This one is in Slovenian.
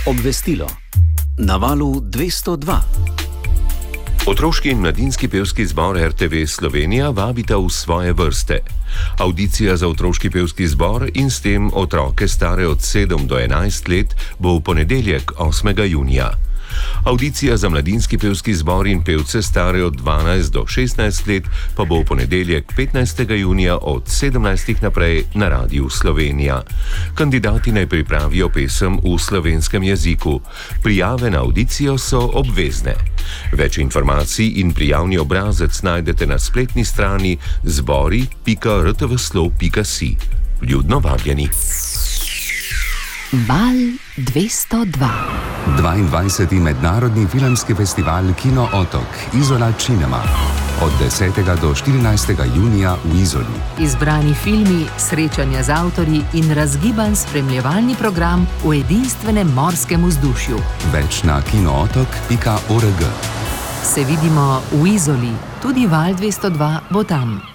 Obvestilo. Na valu 202. Otroški in mladinski pevski zbor RTV Slovenija vabita v svoje vrste. Avdicija za otroški pevski zbor in s tem otroke stare od 7 do 11 let bo v ponedeljek 8. junija. Avdicija za mladinski pevski zbor in pevce stare od 12 do 16 let pa bo v ponedeljek 15. junija od 17. naprej na Radiu Slovenija. Kandidati naj pripravijo pesem v slovenskem jeziku. Prijave na avdicijo so obvezne. Več informacij in prijavni obrazec najdete na spletni strani zbori.rtvslo.si. Vljudno vabljeni. Val 202. 22. mednarodni filmski festival Kino Otok Izola Cinema od 10. do 14. junija v Izoli. Izbrani filmi, srečanja z avtorji in razgiban spremljevalni program v edinstvenem morskem vzdušju. Več na kinootok.org. Se vidimo v Izoli, tudi Val 202 bo tam.